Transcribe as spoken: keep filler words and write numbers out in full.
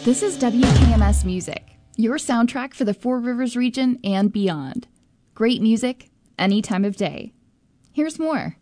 This is W K M S Music, your soundtrack for the Four Rivers region and beyond. Great music, any time of day. Here's more.